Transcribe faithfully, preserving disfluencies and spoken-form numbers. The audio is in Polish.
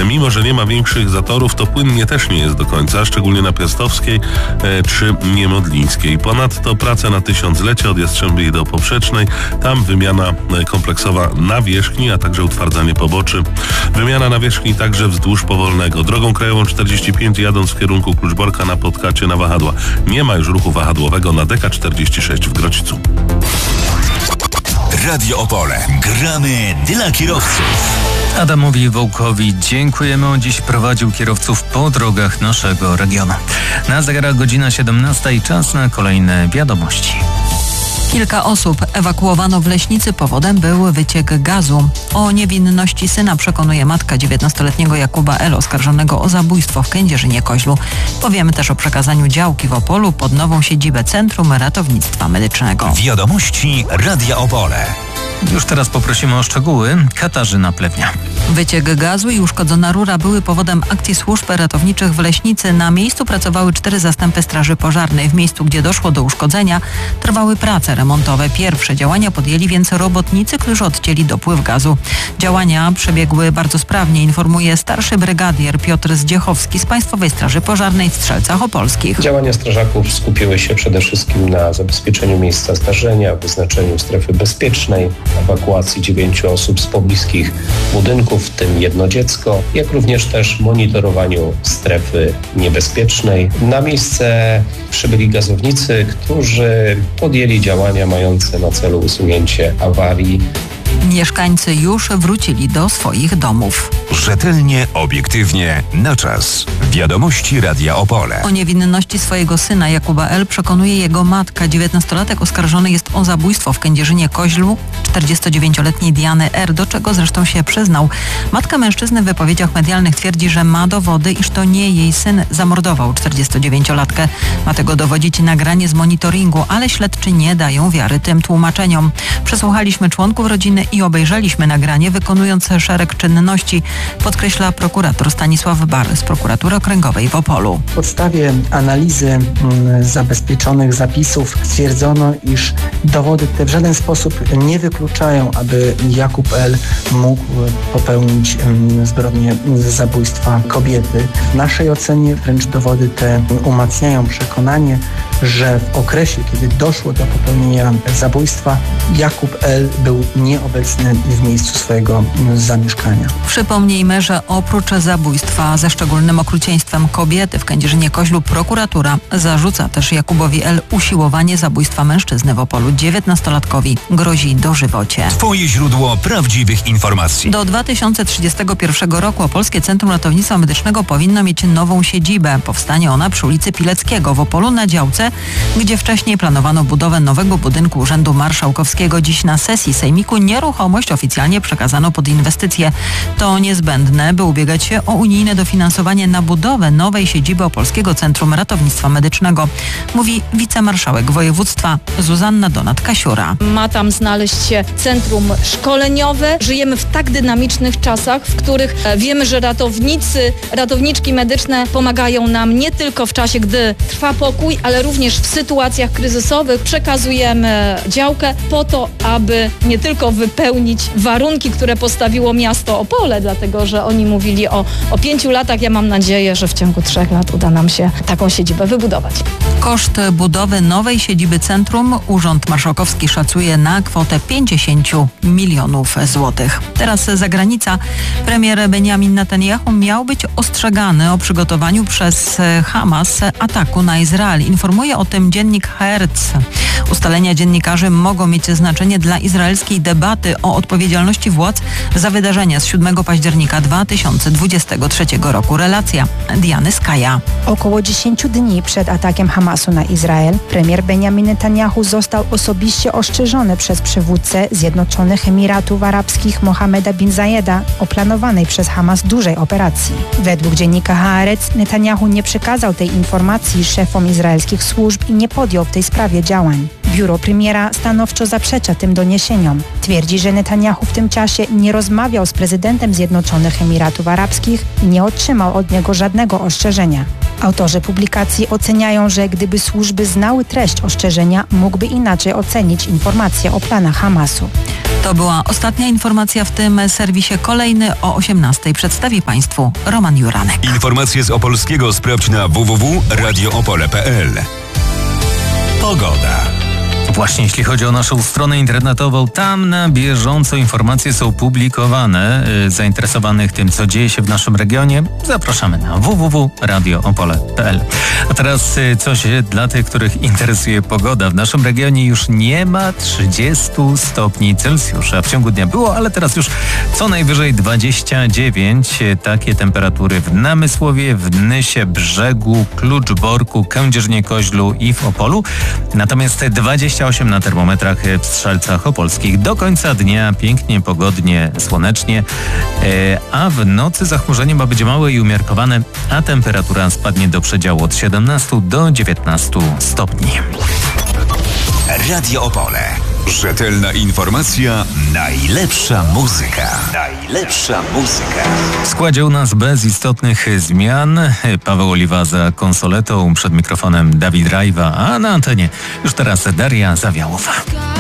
Mimo że nie ma większych zatorów, to płynnie też nie jest do końca, szczególnie na Piastowskiej e, czy Niemodlińskiej. Ponadto prace na tysiąclecie od Jastrzębiej do Poprzecznej. Tam wymiana kompleksowa nawierzchni, a także utwardzanie poboczy. Wymiana nawierzchni także wzdłuż Powolnego. Drogą krajową czterdzieści pięć jadąc w kierunku Kluczborka na Podkacie na wahadła. Nie ma już ruchu wahadłowego na D K czterdzieści sześć w Grodzicu. Radio Opole. Gramy dla kierowców. Adamowi Wołkowi dziękujemy. On dziś prowadził kierowców po drogach naszego regionu. Na zegarach godzina siedemnasta i czas na kolejne wiadomości. Kilka osób ewakuowano w Leśnicy. Powodem był wyciek gazu. O niewinności syna przekonuje matka dziewiętnastoletniego Jakuba L., oskarżonego o zabójstwo w Kędzierzynie-Koźlu. Powiemy też o przekazaniu działki w Opolu pod nową siedzibę Centrum Ratownictwa Medycznego. Wiadomości Radia Opole. Już teraz poprosimy o szczegóły. Katarzyna Plewnia. Wyciek gazu i uszkodzona rura były powodem akcji służb ratowniczych w Leśnicy. Na miejscu pracowały cztery zastępy straży pożarnej. W miejscu, gdzie doszło do uszkodzenia, trwały prace remontowe. Pierwsze działania podjęli więc robotnicy, którzy odcięli dopływ gazu. Działania przebiegły bardzo sprawnie, informuje starszy brygadier Piotr Zdziechowski z Państwowej Straży Pożarnej w Strzelcach Opolskich. Działania strażaków skupiły się przede wszystkim na zabezpieczeniu miejsca zdarzenia, wyznaczeniu strefy bezpiecznej, ewakuacji dziewięciu osób z pobliskich budynków, w tym jedno dziecko, jak również też monitorowaniu strefy niebezpiecznej. Na miejsce przybyli gazownicy, którzy podjęli działania mające na celu usunięcie awarii. Mieszkańcy już wrócili do swoich domów. Rzetelnie, obiektywnie, na czas. Wiadomości Radia Opole. O niewinności swojego syna Jakuba L. przekonuje jego matka. dziewiętnastolatek oskarżony jest o zabójstwo w Kędzierzynie-Koźlu czterdziestodziewięcioletniej Diany R., do czego zresztą się przyznał. Matka mężczyzny w wypowiedziach medialnych twierdzi, że ma dowody, iż to nie jej syn zamordował czterdziestodziewięciolatkę. Ma tego dowodzić nagranie z monitoringu, ale śledczy nie dają wiary tym tłumaczeniom. Przesłuchaliśmy członków rodziny i obejrzeliśmy nagranie wykonując szereg czynności, podkreśla prokurator Stanisław Bar z Prokuratury Okręgowej w Opolu. W podstawie analizy m, zabezpieczonych zapisów stwierdzono, iż dowody te w żaden sposób nie wykluczają, aby Jakub L. mógł popełnić m, zbrodnię zabójstwa kobiety. W naszej ocenie wręcz dowody te umacniają przekonanie, że w okresie, kiedy doszło do popełnienia zabójstwa, Jakub L. był nieobecny w miejscu swojego zamieszkania. Przypomnijmy, że oprócz zabójstwa ze szczególnym okrucieństwem kobiety w Kędzierzynie-Koźlu prokuratura zarzuca też Jakubowi L. usiłowanie zabójstwa mężczyzny w Opolu. dziewiętnastolatkowi grozi dożywocie. Twoje źródło prawdziwych informacji. Do dwa tysiące trzydziestego pierwszego roku Opolskie Centrum Ratownictwa Medycznego powinno mieć nową siedzibę. Powstanie ona przy ulicy Pileckiego w Opolu na działce, gdzie wcześniej planowano budowę nowego budynku Urzędu Marszałkowskiego. Dziś na sesji Sejmiku nieruchomość oficjalnie przekazano pod inwestycje. To niezbędne, by ubiegać się o unijne dofinansowanie na budowę nowej siedziby Opolskiego Centrum Ratownictwa Medycznego, mówi wicemarszałek województwa Zuzanna Donat-Kasiura. Ma tam znaleźć się centrum szkoleniowe. Żyjemy w tak dynamicznych czasach, w których wiemy, że ratownicy, ratowniczki medyczne pomagają nam nie tylko w czasie, gdy trwa pokój, ale również w sytuacjach kryzysowych. Przekazujemy działkę po to, aby nie tylko wypełnić warunki, które postawiło miasto Opole, dlatego że oni mówili o, o pięciu latach. Ja mam nadzieję, że w ciągu trzech lat uda nam się taką siedzibę wybudować. Koszt budowy nowej siedziby centrum Urząd Marszałkowski szacuje na kwotę pięćdziesiąt milionów złotych. Teraz zagranica. Premier Benjamin Netanyahu miał być ostrzegany o przygotowaniu przez Hamas ataku na Izrael. Informuje o tym dziennik Haaretz. Ustalenia dziennikarzy mogą mieć znaczenie dla izraelskiej debaty o odpowiedzialności władz za wydarzenia z siódmego października dwa tysiące dwudziestego trzeciego roku. Relacja Diany Skaja. Około dziesięciu dni przed atakiem Hamasu na Izrael premier Benjamin Netanyahu został osobiście ostrzeżony przez przywódcę Zjednoczonych Emiratów Arabskich Mohammeda bin Zayeda o planowanej przez Hamas dużej operacji. Według dziennika Haaretz Netanyahu nie przekazał tej informacji szefom izraelskich służb i nie podjął w tej sprawie działań. Biuro premiera stanowczo zaprzecza tym doniesieniom. Twierdzi, że Netanyahu w tym czasie nie rozmawiał z prezydentem Zjednoczonych Emiratów Arabskich i nie otrzymał od niego żadnego ostrzeżenia. Autorzy publikacji oceniają, że gdyby służby znały treść ostrzeżenia, mógłby inaczej ocenić informacje o planach Hamasu. To była ostatnia informacja w tym serwisie. Kolejny o osiemnastej przedstawi Państwu Roman Juranek. Informacje z Opolskiego sprawdź na w w w kropka radio opole kropka p l. Pogoda. Właśnie jeśli chodzi o naszą stronę internetową, tam na bieżąco informacje są publikowane. Zainteresowanych tym, co dzieje się w naszym regionie, zapraszamy na w w w kropka radio opole kropka p l. A teraz coś dla tych, których interesuje pogoda. W naszym regionie już nie ma trzydziestu stopni Celsjusza. W ciągu dnia było, ale teraz już co najwyżej dwadzieścia dziewięć. Takie temperatury w Namysłowie, w Nysie, Brzegu, Kluczborku, Kędzierzynie-Koźlu i w Opolu. Natomiast dwadzieścia osiem na termometrach w Strzelcach Opolskich. Do końca dnia pięknie, pogodnie, słonecznie, a w nocy zachmurzenie ma być małe i umiarkowane, a temperatura spadnie do przedziału od siedemnastu do dziewiętnastu stopni. Radio Opole. Rzetelna informacja, najlepsza muzyka. Najlepsza muzyka. W składzie u nas bez istotnych zmian. Paweł Oliwa za konsoletą, przed mikrofonem Dawid Rajwa, a na antenie już teraz Daria Zawiałowa.